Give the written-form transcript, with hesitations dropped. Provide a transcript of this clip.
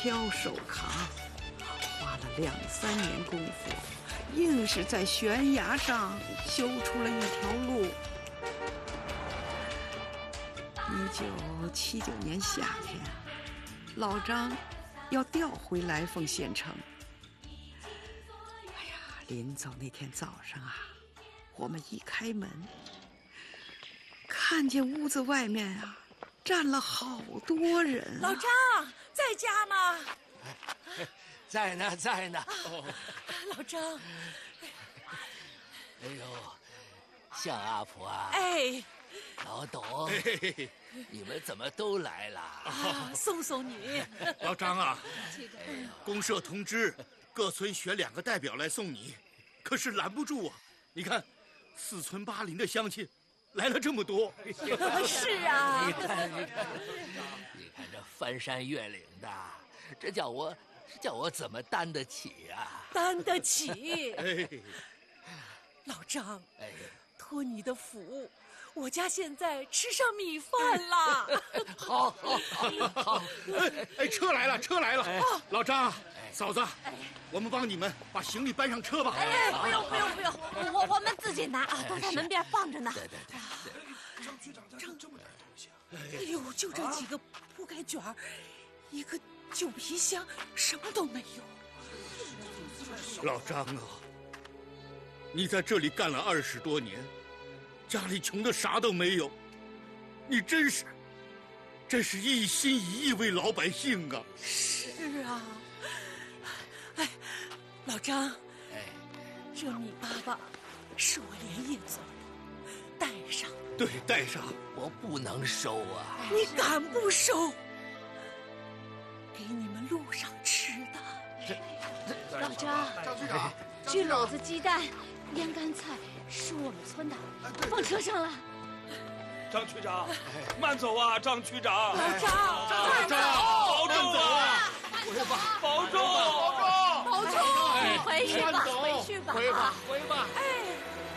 挑手扛，花了2、3年功夫，硬是在悬崖上修出了一条路。1979年夏天，老张要调回来凤县城。哎呀，临走那天早上啊，我们一开门，看见屋子外面啊站了好多人。 老张在家吗？ 在呢，在呢。 老张， 哎呦，向阿婆啊！ 哎， 老董，你们怎么都来了？ 送送你。 老张啊，公社通知各村选2个代表来送你，可是拦不住啊！你看，4村8邻的乡亲来了这么多。 是啊， 你看这翻山越岭的，这叫我怎么担得起啊？ 担得起。 哎， 老张， 哎， 托你的福，我家现在吃上米饭了。 好。 哎，车来了，车来了！老张，嫂子，我们帮你们把行李搬上车吧。 哎，不用，我们自己拿啊，都在门边放着呢。 对。 张局长家这么点东西啊！ 哎呦，就这几个铺盖卷儿，一个旧皮箱，什么都没有。 老张啊，你在这里干了20多年，家里穷的啥都没有，你真是一心一意为老百姓啊！ 是啊，哎，老张，这米粑粑是我连夜做的，带上。 对，带上。 我不能收啊！ 你敢不收？给你们路上吃的。 老张， 张局长， 焗篓子、鸡蛋、腌干菜是我们村的，放车上了。 张区长，慢走啊，张区长。 老张， 保重啊！保重！ 保重！你回去吧，回去吧。 回吧。 哎。